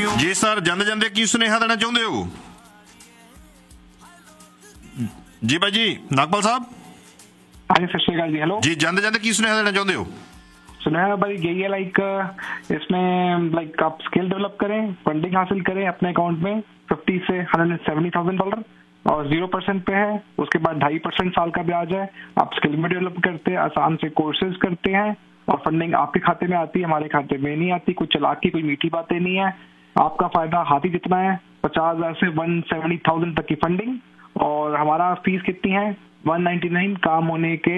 ਜੀ ਸਰ, ਜਾਂਦੇ ਜਾਂਦੇ ਕੀ ਸੁਨੇਹਾ ਦੇਣਾ ਚਾਹੁੰਦੇ ਹੋ? ਜੀ ਬਾਈ ਜੀ, ਨਾਗਪਾਲ ਸਾਹਿਬ। हाँ जी, सत श्री अकाल जी। हेलो जी, ਜਾਂਦੇ ਜਾਂਦੇ ਕੀ ਸੁਨੇਹਾ ਦੇਣਾ ਚਾਹੁੰਦੇ ਹੋ? सुना भाई यही है, लाइक इसमें लाइक आप स्किल डेवलप करें, फंडिंग हासिल करें अपने अकाउंट में $50,000 से $170,000 और 0% पे है। उसके बाद 2.5% साल का ब्याज है। आप स्किल में डेवलप करते हैं, आसान से कोर्सेज करते हैं और फंडिंग आपके खाते में आती है, हमारे खाते में नहीं आती। कोई चालाकी, कोई मीठी बातें नहीं है। आपका फायदा हाथी जितना है, 50,000 से 170,000 तक की फंडिंग। और हमारा फीस कितनी है? 199। काम होने के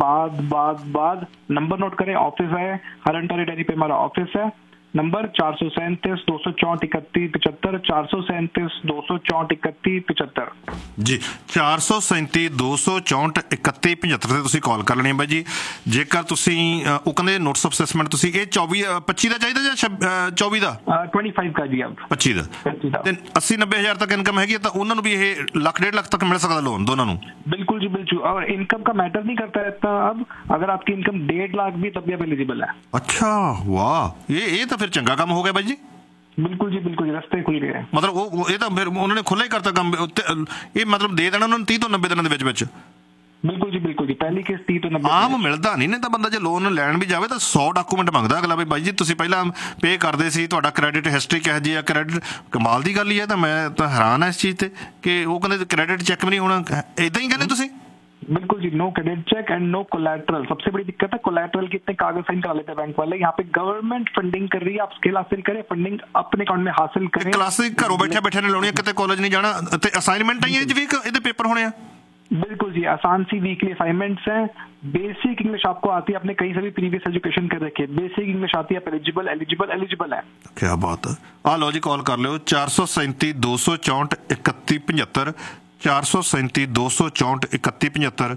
बाद नंबर नोट करें। ऑफिस है हरंटरी डेयरी पे, हमारा ऑफिस है। नंबर 437 264 31 75 437 264 31 75 ਜੀ 437 264 31 75 ਤੇ ਤੁਸੀਂ ਕਾਲ ਕਰ ਲੈਣੀ ਹੈ ਬਾਈ ਜੀ। ਜੇਕਰ ਤੁਸੀਂ ਉਹ ਕਹਿੰਦੇ ਨੋਟਿਸ ਆਫ ਅਸੈਸਮੈਂਟ ਤੁਸੀਂ ਇਹ 25 ਦਾ ਚਾਹੀਦਾ ਜਾਂ 24 ਦਾ? 25 का जी। अब 25 ਦਾ ਤੇ 80-90 ਹਜ਼ਾਰ ਤੱਕ ਇਨਕਮ ਹੈਗੀ ਤਾਂ ਉਹਨਾਂ ਨੂੰ ਵੀ ਇਹ ਲੱਖ 1.5 ਲੱਖ ਤੱਕ ਮਿਲ ਸਕਦਾ ਲੋਨ ਦੋਨਾਂ ਨੂੰ। बिल्कुल जी, बिल्कुल। और इनकम का मैटर नहीं करता रहता। अब अगर आपकी इनकम 1.5 लाख भी तब भी आप एलिजिबल है। ਅੱਛਾ, ਵਾਹ, ਇਹ ਤਾਂ ਫਿਰ ਚੰਗਾ ਕੰਮ ਹੋ ਗਿਆ ਬਾਈ ਜੀ। बिल्कुल जी, बिल्कुल जी, रास्ते खुल गए। ਮਤਲਬ ਉਹ ਇਹ ਤਾਂ ਫਿਰ ਉਹਨਾਂ ਨੇ ਖੁੱਲ੍ਹਾ ਹੀ ਕਰਤਾ ਕੰਮ। ਇਹ ਮਤਲਬ ਦੇ ਦੇਣਾ ਉਹਨਾਂ ਨੂੰ 30 ਤੋਂ 90 ਦਿਨਾਂ ਦੇ ਵਿੱਚ ਵਿੱਚ। बिल्कुल जी, बिल्कुल जी। पहली किस्त 30 तो 90 ਆਮ ਮਿਲਦਾ ਨਹੀਂ ਨੇ ਤਾਂ ਬੰਦਾ ਜੇ ਲੋਨ ਲੈਣ ਵੀ ਜਾਵੇ ਤਾਂ 100 ਡਾਕੂਮੈਂਟ ਮੰਗਦਾ ਅਗਲਾ ਵੀ ਬਾਈ ਜੀ ਤੁਸੀਂ ਪਹਿਲਾਂ ਪੇ ਕਰਦੇ ਸੀ, ਤੁਹਾਡਾ ਕ੍ਰੈਡਿਟ ਹਿਸਟਰੀ ਕਿਹੋ ਜਿਹੀ ਆ, ਕ੍ਰੈਡਿਟ। ਕਮਾਲ ਦੀ ਗੱਲ ਹੀ ਹੈ। ਤਾਂ ਮੈਂ ਤਾਂ ਹੈਰਾਨ ਹਾਂ ਇਸ ਚੀਜ਼ ਤੇ ਕਿ ਉਹ ਕਹਿੰਦੇ ਕ੍ਰੈਡਿਟ ਚੈੱਕ ਵੀ ਨਹੀਂ ਹੋਣਾ। ਇੱਦਾਂ ਹੀ ਕਹਿੰਦੇ ਤੁਸੀਂ? बिल्कुल जी। No credit check and no collateral. सबसे बड़ी दिक्कत है कोलैटरल के इतने कागज साइन करा लेते हैं बैंक वाले। यहाँ पे गवर्नमेंट फंडिंग कर रही है, आप स्किल हासिल करें, फंडिंग अपने अकाउंट में हासिल करें। ਕਲਾਸਿਕ ਘਰੋਂ ਬੈਠੇ ਬੈਠੇ ਨੇ ਲਾਉਣੀ, ਕਿਤੇ ਕਾਲਜ ਨਹੀਂ ਜਾਣਾ ਤੇ ਅਸਾਈਨਮੈਂਟ ਆਈਆਂ ਇਹ ਵੀ ਇਹਦੇ ਪੇਪਰ ਹੋਣੇ ਆ। बिल्कुल जी, आसान सी वीकली असाइनमेंट्स हैं। बेसिक इंग्लिश आपको आती है, आपने कहीं से भी प्रीवियस एजुकेशन कर रखी है, बेसिक इंग्लिश आती है, आप एलिजिबल है। क्या बात है। आ लो जी, कॉल कर लियो 437 264 31 75 437 264 31 75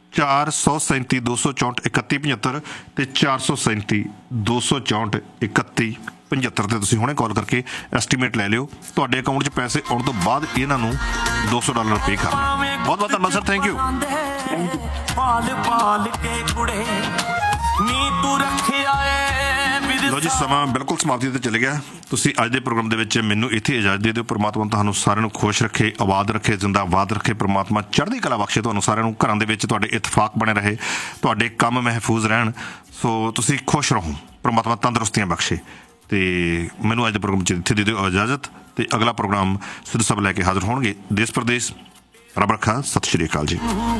437 264 31 75 ਤੇ 437 264 31 75 ਤੇ ਤੁਸੀਂ ਹੁਣੇ ਕਾਲ ਕਰਕੇ ਐਸਟੀਮੇਟ ਲੈ ਲਿਓ। ਤੁਹਾਡੇ ਅਕਾਊਂਟ 'ਚ ਪੈਸੇ ਆਉਣ ਤੋਂ ਬਾਅਦ ਇਹਨਾਂ ਨੂੰ $200 ਪੇ ਕਰਨਾ। ਬਹੁਤ ਬਹੁਤ ਧੰਨਵਾਦ ਸਰ, ਥੈਂਕ ਯੂ। ਲੋ ਜੀ, ਸਮਾਂ ਬਿਲਕੁਲ ਸਮਾਪਤੀ ਤੇ ਚਲੇ ਗਿਆ। ਤੁਸੀਂ ਅੱਜ ਦੇ ਪ੍ਰੋਗਰਾਮ ਦੇ ਵਿੱਚ ਮੈਨੂੰ ਇੱਥੇ ਇਜਾਜ਼ਤ ਦੇ ਦਿਓ। ਪ੍ਰਮਾਤਮਾ ਤੁਹਾਨੂੰ ਸਾਰਿਆਂ ਨੂੰ ਖੁਸ਼ ਰੱਖੇ, ਆਬਾਦ ਰੱਖੇ, ਜ਼ਿੰਦਾਬਾਦ ਰੱਖੇ। ਪ੍ਰਮਾਤਮਾ ਚੜ੍ਹਦੀ ਕਲਾ ਬਖਸ਼ੇ ਤੁਹਾਨੂੰ ਸਾਰਿਆਂ ਨੂੰ। ਘਰਾਂ ਦੇ ਵਿੱਚ ਤੁਹਾਡੇ ਇਤਫਾਕ ਬਣੇ ਰਹੇ, ਤੁਹਾਡੇ ਕੰਮ ਮਹਿਫੂਜ਼ ਰਹਿਣ। ਸੋ ਤੁਸੀਂ ਖੁਸ਼ ਰਹੋ, ਪ੍ਰਮਾਤਮਾ ਤੰਦਰੁਸਤੀਆਂ ਬਖਸ਼ੇ। ਤੇ ਮੈਨੂੰ ਅੱਜ ਦੇ ਪ੍ਰੋਗਰਾਮ 'ਚ ਇੱਥੇ ਦੇ ਦਿਓ ਇਜਾਜ਼ਤ। ਤੇ ਅਗਲਾ ਪ੍ਰੋਗਰਾਮ ਸਿੱਧੂ ਸਾਹਿਬ ਲੈ ਕੇ ਹਾਜ਼ਰ ਹੋਣਗੇ। ਦੇਸ਼ ਪ੍ਰਦੇਸ਼। ਰੱਬ ਰੱਖਾ। ਸਤਿ ਸ਼੍ਰੀ ਅਕਾਲ ਜੀ।